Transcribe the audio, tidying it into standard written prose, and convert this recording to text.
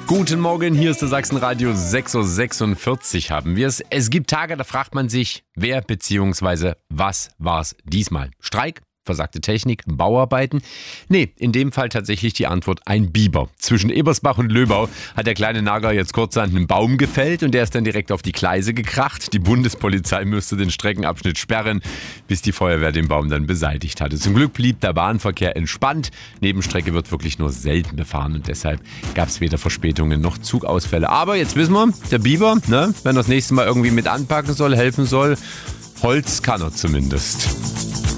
Guten Morgen, hier ist der Sachsenradio 6.46 Uhr haben wir es. Es gibt Tage, da fragt man sich, wer bzw. was war's diesmal? Streik? Versagte Technik? Bauarbeiten? Nee, in dem Fall tatsächlich die Antwort ein Biber. Zwischen Ebersbach und Löbau hat der kleine Nager jetzt kurzerhand einen Baum gefällt und der ist dann direkt auf die Gleise gekracht. Die Bundespolizei musste den Streckenabschnitt sperren, bis die Feuerwehr den Baum dann beseitigt hatte. Zum Glück blieb der Bahnverkehr entspannt. Nebenstrecke wird wirklich nur selten befahren und deshalb gab es weder Verspätungen noch Zugausfälle. Aber jetzt wissen wir, der Biber, wenn er das nächste Mal irgendwie mit anpacken soll, helfen soll, Holz kann er zumindest.